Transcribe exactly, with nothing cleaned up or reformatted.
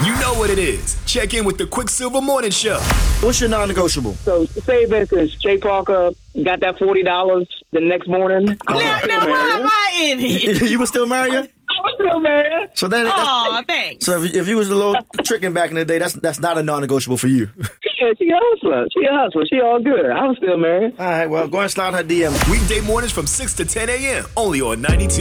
You know what it is. Check in with the Quicksilver Morning Show. What's your non-negotiable? So, say for instance, Jay Parker got that forty dollars the next morning. Now, now why am I in here? You would still marry her? I was still married. So then, Oh, thanks. so if, if you was a little tricking back in the day, that's that's not a non-negotiable for you. Yeah, she a hustler. She a hustler. She all good. I was still married. All right, well, go and slide her D M. Weekday mornings from six to ten a.m. only on ninety-two.